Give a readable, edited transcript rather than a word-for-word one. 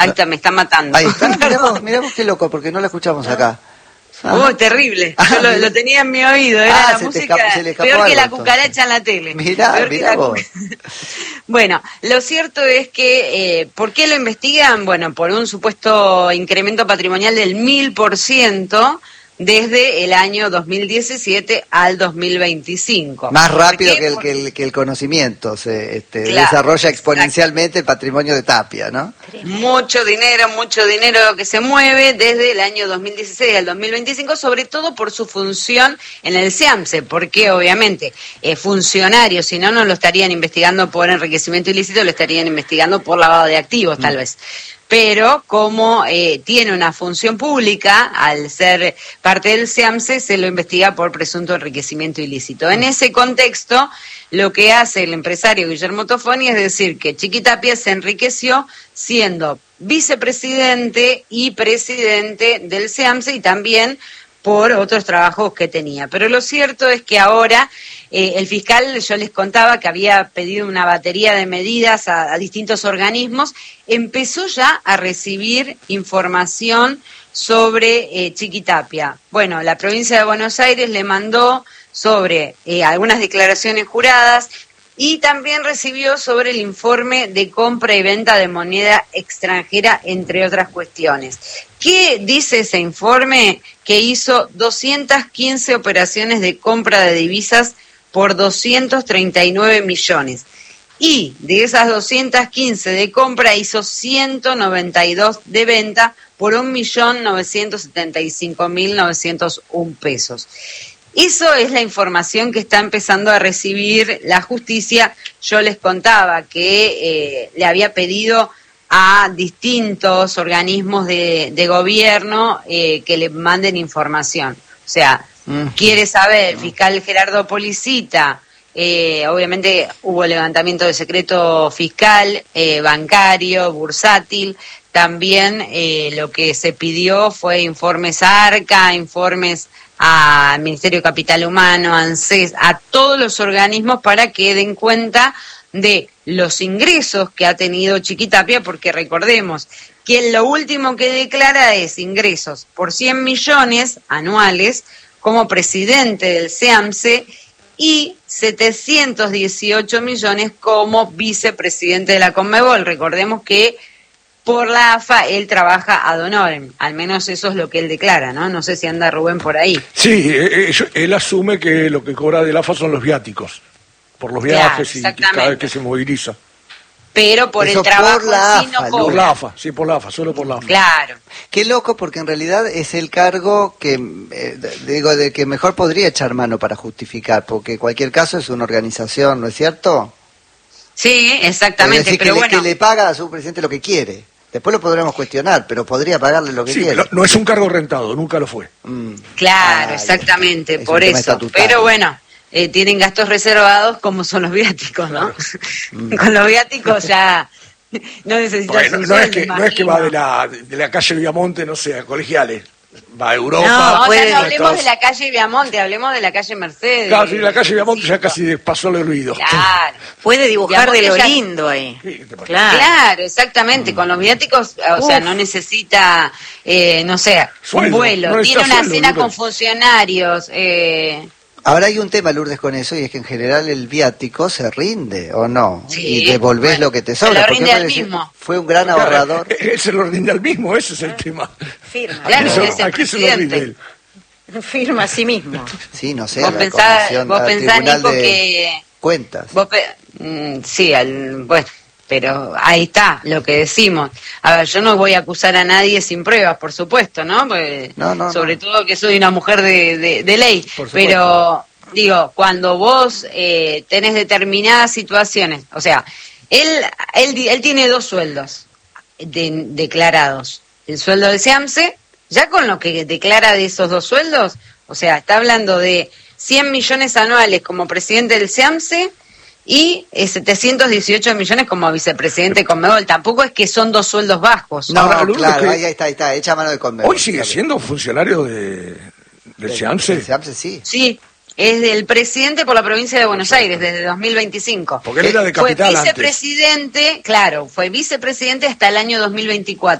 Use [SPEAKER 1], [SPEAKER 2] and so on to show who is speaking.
[SPEAKER 1] está, me está matando.
[SPEAKER 2] Ahí está, mirá vos qué loco, porque no lo escuchamos acá.
[SPEAKER 1] Terrible. Yo lo tenía en mi oído, era la música peor que la cucaracha en la tele.
[SPEAKER 2] Mirá vos.
[SPEAKER 1] Bueno, lo cierto es que, ¿por qué lo investigan? Bueno, por un supuesto incremento patrimonial del 1000% desde el año 2017 al 2025.
[SPEAKER 2] Más rápido que el conocimiento, se desarrolla exponencialmente el patrimonio de Tapia, ¿no?
[SPEAKER 1] Mucho dinero que se mueve desde el año 2016 al 2025, sobre todo por su función en el SEAMSE, porque obviamente funcionarios, si no, no lo estarían investigando por enriquecimiento ilícito, lo estarían investigando por lavado de activos, tal vez. Pero como tiene una función pública, al ser parte del SEAMSE, se lo investiga por presunto enriquecimiento ilícito. En ese contexto, lo que hace el empresario Guillermo Tofoni es decir que Chiquitapia se enriqueció siendo vicepresidente y presidente del SEAMSE y también por otros trabajos que tenía. Pero lo cierto es que ahora el fiscal, yo les contaba que había pedido una batería de medidas a distintos organismos, empezó ya a recibir información sobre Chiquitapia. Bueno, la provincia de Buenos Aires le mandó sobre algunas declaraciones juradas y también recibió sobre el informe de compra y venta de moneda extranjera, entre otras cuestiones. ¿Qué dice ese informe? Que hizo 215 operaciones de compra de divisas por 239 millones. Y de esas 215 de compra hizo 192 de venta por 1.975.901 pesos. Eso es la información que está empezando a recibir la justicia. Yo les contaba que le había pedido a distintos organismos de gobierno que le manden información. O sea, quiere saber, el fiscal Gerardo Policita, obviamente hubo levantamiento de secreto fiscal, bancario, bursátil. También lo que se pidió fue informes a ARCA, informes al Ministerio de Capital Humano, a ANSES, a todos los organismos para que den cuenta de los ingresos que ha tenido Chiquitapia, porque recordemos que lo último que declara es ingresos por 100 millones anuales como presidente del SEAMSE y 718 millones como vicepresidente de la Conmebol. Recordemos que por la AFA él trabaja ad honorem, al menos eso es lo que él declara, ¿no? No sé si anda Rubén por ahí.
[SPEAKER 3] Sí, él asume que lo que cobra de la AFA son los viáticos, por los viajes y cada vez que se moviliza.
[SPEAKER 1] Pero por
[SPEAKER 2] eso
[SPEAKER 1] el trabajo
[SPEAKER 2] por la
[SPEAKER 1] en sí no
[SPEAKER 2] AFA,
[SPEAKER 1] cobra.
[SPEAKER 3] Por la AFA, sí, por la AFA, solo por la AFA.
[SPEAKER 1] Claro.
[SPEAKER 2] Qué loco, porque en realidad es el cargo que, de que mejor podría echar mano para justificar, porque en cualquier caso es una organización, ¿no es cierto?
[SPEAKER 1] Sí, exactamente,
[SPEAKER 2] decir,
[SPEAKER 1] pero
[SPEAKER 2] que le paga a su presidente lo que quiere. Después lo podremos cuestionar, pero podría pagarle lo que quiere.
[SPEAKER 3] No es un cargo rentado, nunca lo fue.
[SPEAKER 1] Claro, exactamente, por eso. Pero bueno, tienen gastos reservados como son los viáticos, ¿no? Con los viáticos ya no necesitas
[SPEAKER 3] no es que va de la calle Viamonte, no sé, a Colegiales. Va a Europa.
[SPEAKER 1] No, ya no hablemos de la calle Viamonte, hablemos de la calle Mercedes.
[SPEAKER 3] Claro, sí, la calle Viamonte ya casi pasó el olvido.
[SPEAKER 1] Claro.
[SPEAKER 4] Puede dibujar
[SPEAKER 1] Viamonte
[SPEAKER 4] de lo lindo ahí.
[SPEAKER 3] Sí,
[SPEAKER 1] claro, exactamente. Con los viáticos, o sea, no necesita, no sé,
[SPEAKER 3] sueldo,
[SPEAKER 1] un vuelo.
[SPEAKER 3] No
[SPEAKER 1] tiene una
[SPEAKER 3] sueldo,
[SPEAKER 1] cena con funcionarios.
[SPEAKER 2] Ahora hay un tema, Lourdes, con eso, y es que en general el viático se rinde, ¿o no?
[SPEAKER 1] Sí,
[SPEAKER 2] y devolvés lo que te sobra.
[SPEAKER 1] Se lo rinde al mismo.
[SPEAKER 2] Fue un gran ahorrador.
[SPEAKER 3] Se lo rinde al mismo, ese es el tema.
[SPEAKER 4] Firma.
[SPEAKER 1] Claro,
[SPEAKER 3] ¿A quién se lo rinde él?
[SPEAKER 4] Firma a sí mismo.
[SPEAKER 2] Sí, no sé.
[SPEAKER 1] Vos pensás, Nico, que...
[SPEAKER 2] Cuentas.
[SPEAKER 1] Sí, bueno, pero ahí está lo que decimos. A ver, yo no voy a acusar a nadie sin pruebas, por supuesto, ¿no? Pues, sobre todo que soy una mujer de ley. Pero, digo, cuando vos tenés determinadas situaciones, o sea, él tiene 2 sueldos declarados. El sueldo de SEAMSE, ya con lo que declara de esos 2 sueldos, o sea, está hablando de 100 millones anuales como presidente del SEAMSE y 718 millones como vicepresidente de Conmebol. Tampoco es que son 2 sueldos bajos.
[SPEAKER 2] No, claro, ahí está, echa mano de Conmebol.
[SPEAKER 3] Hoy sigue siendo funcionario del SEAMSE.
[SPEAKER 2] Del SEAMSE, sí.
[SPEAKER 1] Sí, es del presidente por la provincia de Buenos Aires desde 2025.
[SPEAKER 3] Porque él era de capital
[SPEAKER 1] fue vicepresidente, antes. Claro, fue vicepresidente hasta el año 2024.